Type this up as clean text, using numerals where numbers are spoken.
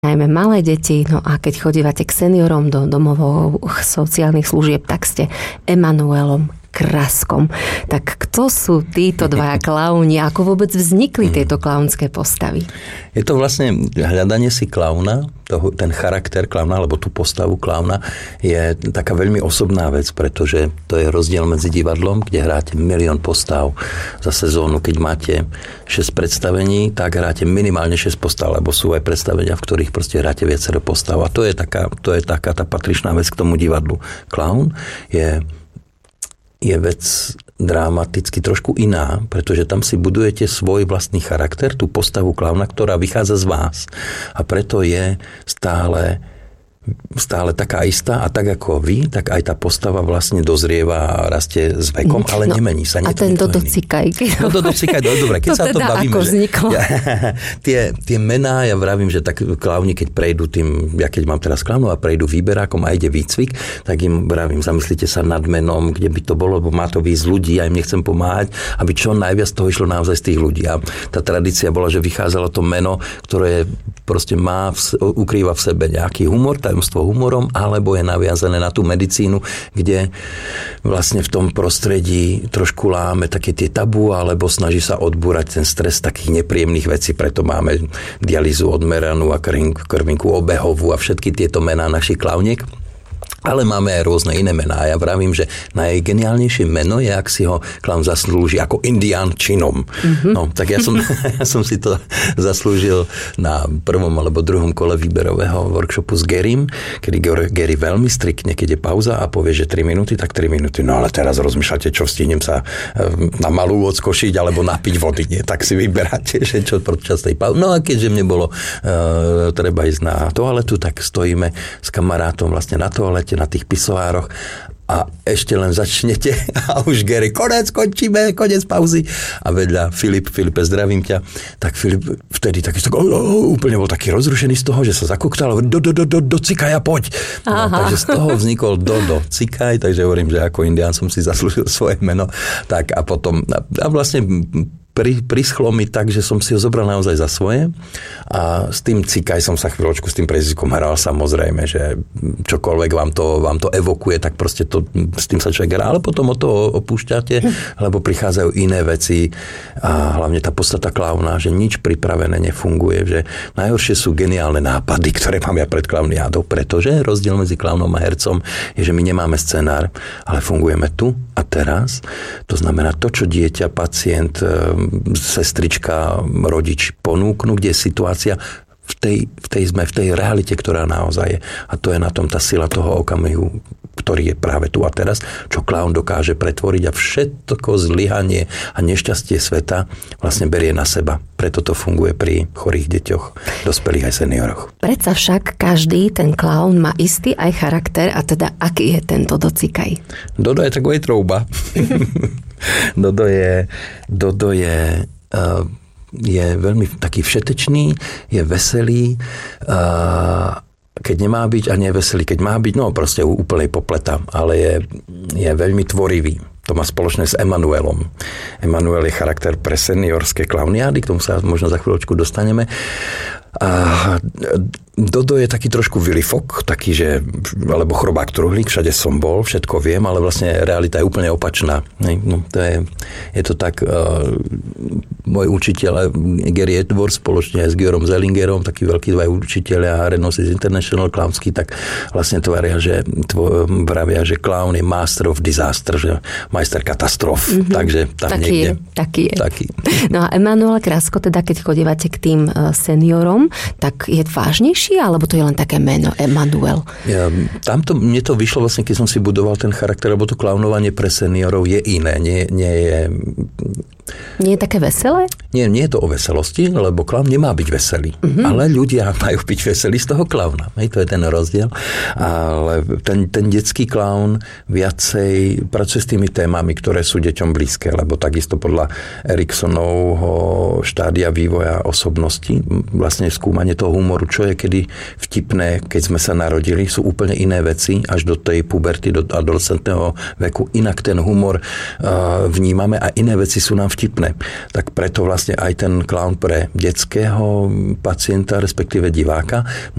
najmä malé deti, no a keď chodívate k seniorom do domovov sociálnych služieb, tak ste Emanuelom Kraskom. Tak kto sú títo dvaja klauni? Ako vôbec vznikli tieto klaunské postavy? Je to vlastne hľadanie si klauna, ten charakter klauna, alebo tú postavu klauna je taká veľmi osobná vec, pretože to je rozdiel medzi divadlom, kde hráte milión postav za sezónu. Keď máte 6 predstavení, tak hráte minimálne 6 postav, lebo sú aj predstavenia, v ktorých proste hráte viacero postav. A to je taká tá patričná vec k tomu divadlu. Klaun je vec dramaticky trošku iná, pretože tam si budujete svoj vlastný charakter, tú postavu klauna, ktorá vychádza z vás. A preto je stále taká istá a tak ako vy, tak aj tá postava vlastne dozrieva a rastie s vekom, ale nemení sa. A ten Dodo Cikaj. Dodo Cikaj, dobre, keď sa o tom bavíme. Ako vzniklo? Tie mená, ja vravím, že tak klauni, keď prejdú keď mám teraz klaunov a prejdú výberákom a ide výcvik, tak im vravím, zamyslite sa nad menom, kde by to bolo, lebo má to výjsť ľudí, a im nechcem pomáhať, aby čo najviac toho išlo naozaj z tých ľudí. A tá tradícia bola, že vychádzalo to meno, ktoré proste ukrýva v sebe nejaký humor, tajomstvo humorom, alebo je naviazané na tú medicínu, kde vlastne v tom prostredí trošku láme také tie tabú, alebo snaží sa odbúrať ten stres takých nepríjemných vecí. Preto máme dialýzu odmeranú a krvinku obehovú a všetky tieto mená našich klauniek. Ale máme aj rôzne iné mená. Ja vravím, že najgeniálnejšie meno je, ak si ho klaun zaslúži ako Indián činom. No, tak ja som si to zaslúžil na prvom alebo druhom kole výberového workshopu s Garym, kedy Gary veľmi striktne, keď je pauza a povie, že 3 minúty, tak 3 minúty. No ale teraz rozmýšľate, čo stihnem sa na malú odskošiť alebo napiť vody. Nie? Tak si vyberáte, že čo počas tej pauzy. No a keďže mne bolo treba ísť na toaletu, tak stojíme s kamarátom vlastne na toalete, na tých pisoároch a ešte len začnete a už Gary, končíme, konec pauzy. A vedľa Filipe, zdravím ťa. Tak Filip vtedy úplne bol taký rozrušený z toho, že sa zakoktal, do Cikaja, poď. No, takže z toho vznikol Dodo Cikaj, takže hovorím, že ako Indián som si zaslúžil svoje meno. Tak a potom, a vlastne prischlo mi tak, že som si ho zobral naozaj za svoje a s tým Cikaj som sa chvíľočku s tým preziskom hral, samozrejme, že čokoľvek vám to evokuje, tak proste s tým sa človek hrá, ale potom od toho opúšťate, lebo prichádzajú iné veci a hlavne tá podstata klauna, že nič pripravené nefunguje, že najhoršie sú geniálne nápady, ktoré mám ja pred klauniádou, pretože rozdiel medzi klaunom a hercom je, že my nemáme scenár, ale fungujeme tu a teraz. To znamená to, čo dieťa, pacient, sestrička, rodič ponúknu, kde je situácia v tej realite, ktorá naozaj je. A to je na tom tá sila toho okamihu, ktorý je práve tu a teraz, čo klaun dokáže pretvoriť a všetko zlyhanie a nešťastie sveta vlastne berie na seba. Preto to funguje pri chorých deťoch, dospelých aj senioroch. Predsa však každý ten klaun má istý aj charakter, a teda aký je ten Dodo Cikaj? Dodo je takovej trouba. Dodo je veľmi taký všetečný, je veselý, keď nemá byť a nie je veselý, keď má byť, no proste úplnej popleta, ale je veľmi tvorivý. To má spoločné s Emanuelom. Emanuel je charakter pre seniorské klauniády, k tomu sa možno za chvíľočku dostaneme. A Dodo je taký trošku vilifok, taký, že, alebo chrobák truhlík, všade som bol, všetko viem, ale vlastne realita je úplne opačná. No, je to tak, môj učiteľ Gary Edwards spoločne s Guillaumeom Zellingerom, takí veľkí dva učiteľia Renosis International klaunský, tak vlastne vravia, že klaun je master of disaster, že majster katastrof. Takže tam niekde. Taký je. No a Emanuel Krasko, teda keď chodívate k tým seniorom, tak je vážnejší, alebo to je len také meno Emanuel? Mne to vyšlo vlastne, keď som si budoval ten charakter, lebo to klaunovanie pre seniorov je iné. Nie je také veselé? Nie je to o veselosti, lebo klaun nemá byť veselý. Ale ľudia majú byť veselí z toho klauna. To je ten rozdiel. Ale ten detský klaun viacej pracuje s tými témami, ktoré sú deťom blízke, lebo takisto podľa Eriksonovho štádia vývoja osobnosti, vlastne skúmanie toho humoru, čo je kedy vtipné, keď sme sa narodili, sú úplne iné veci, až do tej puberty, do adolescentného veku. Inak ten humor vnímame a iné veci sú nám vtipné. dobre. Tak preto vlastne aj ten klaun pre detského pacienta, respektíve diváka,